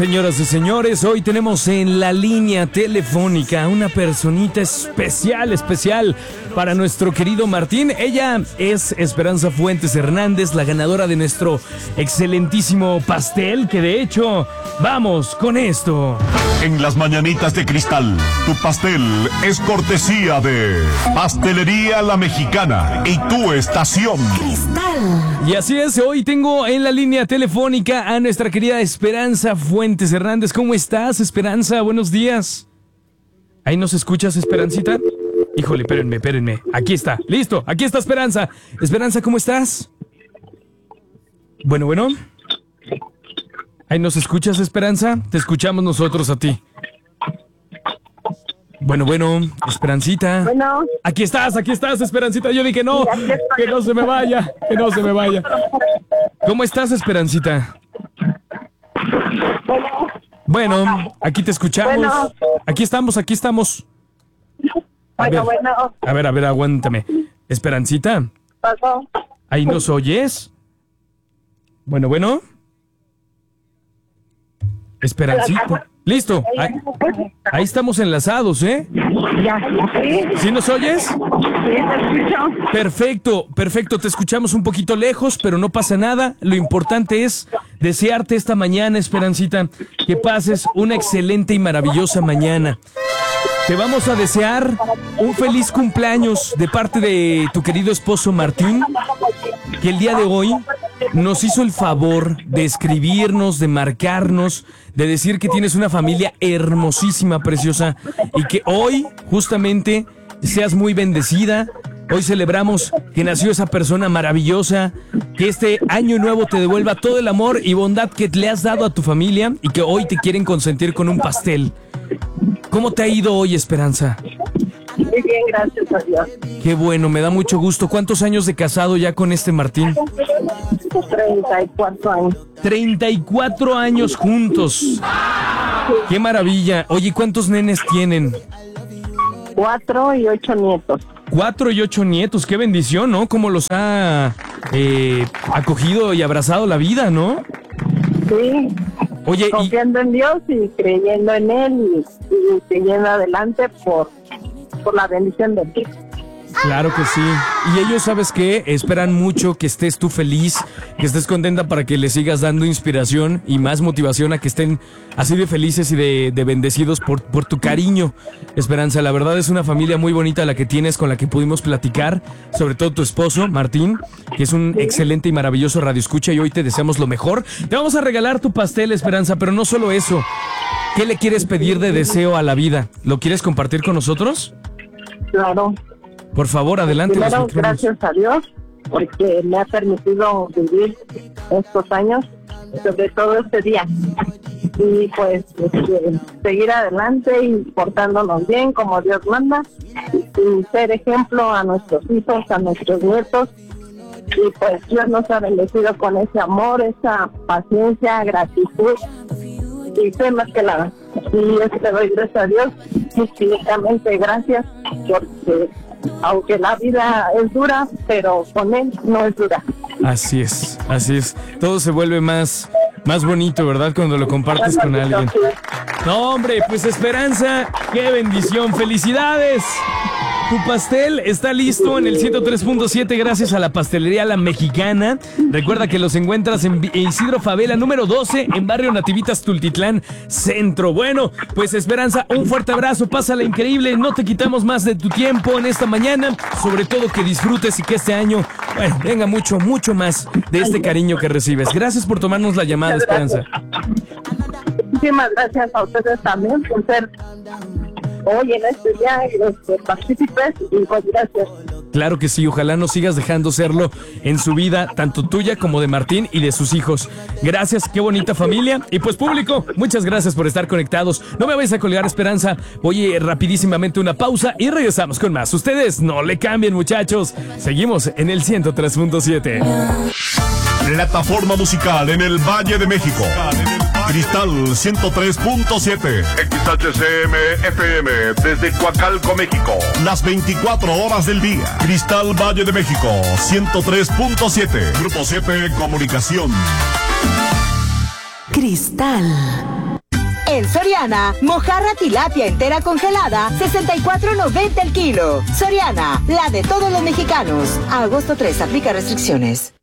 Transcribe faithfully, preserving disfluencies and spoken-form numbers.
Señoras y señores, hoy tenemos en la línea telefónica una personita especial, especial para nuestro querido Martín. Ella es Esperanza Fuentes Hernández, la ganadora de nuestro excelentísimo pastel, que de hecho, vamos con esto. En las mañanitas de Cristal, tu pastel es cortesía de Pastelería La Mexicana y tu estación Cristal. Y así es, hoy tengo en la línea telefónica a nuestra querida Esperanza Fuentes Hernández. ¿Cómo estás, Esperanza? Buenos días. ¿Ahí nos escuchas, Esperancita? Híjole, espérenme, espérenme. Aquí está, listo, aquí está Esperanza. Esperanza, ¿cómo estás? Bueno, bueno. ¿Ahí nos escuchas, Esperanza? Te escuchamos nosotros a ti. Bueno, bueno, Esperancita. Bueno. Aquí estás, aquí estás, Esperancita. Yo dije no, que no se me vaya, que no se me vaya. ¿Cómo estás, Esperancita? Bueno. Bueno, aquí te escuchamos. Bueno. Aquí estamos, aquí estamos. A Bueno, ver, bueno. a ver, a ver, aguántame. Esperancita, Pasó. ¿ahí nos oyes? Bueno, bueno. Esperancita. Listo. Ahí, ahí estamos enlazados, ¿eh? Ya. ¿Sí? ¿Sí nos oyes? Sí, te escucho. Perfecto, perfecto. Te escuchamos un poquito lejos, pero no pasa nada. Lo importante es desearte esta mañana, Esperancita, que pases una excelente y maravillosa mañana. Te vamos a desear un feliz cumpleaños de parte de tu querido esposo Martín, que el día de hoy nos hizo el favor de escribirnos, de marcarnos, de decir que tienes una familia hermosísima, preciosa, y que hoy justamente seas muy bendecida. Hoy celebramos que nació esa persona maravillosa, que este año nuevo te devuelva todo el amor y bondad que le has dado a tu familia y que hoy te quieren consentir con un pastel. ¿Cómo te ha ido hoy, Esperanza? Muy bien, gracias a Dios. Qué bueno, me da mucho gusto. ¿Cuántos años de casado ya con este Martín? treinta y cuatro años. treinta y cuatro años juntos. Qué maravilla. Oye, ¿cuántos nenes tienen? Cuatro y ocho nietos. Cuatro y ocho nietos. Qué bendición, ¿no? Cómo los ha eh, acogido y abrazado la vida, ¿no? Sí. Oye, confiando y... en Dios y creyendo en Él y, y siguiendo adelante por, por la bendición de Dios. Claro que sí. Y ellos, ¿sabes qué? Esperan mucho que estés tú feliz, que estés contenta para que les sigas dando inspiración y más motivación a que estén así de felices y de, de bendecidos por, por tu cariño, Esperanza. La verdad es una familia muy bonita la que tienes, con la que pudimos platicar, sobre todo tu esposo, Martín, que es un excelente y maravilloso radioescucha, y hoy te deseamos lo mejor. Te vamos a regalar tu pastel, Esperanza, pero no solo eso. ¿Qué le quieres pedir de deseo a la vida? ¿Lo quieres compartir con nosotros? Claro. Por favor, adelante. Primero, gracias a Dios, porque me ha permitido vivir estos años, sobre todo este día. Y pues este, seguir adelante y portándonos bien como Dios manda, y ser ejemplo a nuestros hijos, a nuestros nietos. Y pues Dios nos ha bendecido con ese amor, esa paciencia, gratitud, y sé más que nada. Y yo te doy gracias a Dios, infinitamente gracias, porque aunque la vida es dura, pero con Él no es dura. Así es, así es. Todo se vuelve más, más bonito, ¿verdad? Cuando lo compartes con alguien. No, hombre, pues Esperanza, qué bendición. ¡Felicidades! Tu pastel está listo en el ciento tres punto siete gracias a la Pastelería La Mexicana. Recuerda que los encuentras en Isidro Favela número doce, en Barrio Nativitas, Tultitlán Centro. Bueno, pues Esperanza, un fuerte abrazo, pásala increíble, no te quitamos más de tu tiempo en esta mañana, sobre todo que disfrutes y que este año, bueno, venga mucho, mucho más de este cariño que recibes. Gracias por tomarnos la llamada, Esperanza. Muchísimas gracias a ustedes también por ser hoy en este día los partícipes, y pues gracias. Claro que sí, ojalá nos sigas dejando serlo en su vida, tanto tuya como de Martín y de sus hijos. Gracias, qué bonita familia. Y pues público, muchas gracias por estar conectados. No me vais a colgar, Esperanza. Voy eh, rapidísimamente una pausa y regresamos con más. Ustedes no le cambien, muchachos. Seguimos en el ciento tres punto siete. Plataforma musical en el Valle de México. Cristal ciento tres punto siete. X H C M F M desde Coacalco, México. Las veinticuatro horas del día. Cristal Valle de México ciento tres punto siete. Grupo siete Comunicación. Cristal. En Soriana, mojarra tilapia entera congelada, sesenta y cuatro noventa el kilo. Soriana, la de todos los mexicanos. A agosto tres, aplica restricciones.